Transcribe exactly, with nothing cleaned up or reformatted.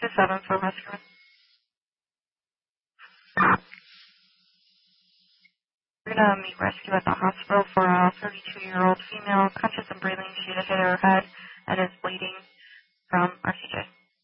two seven for rescue. We're going to meet rescue at the hospital for a thirty-two-year-old female, conscious and breathing. She had hit her head and is bleeding from R C J.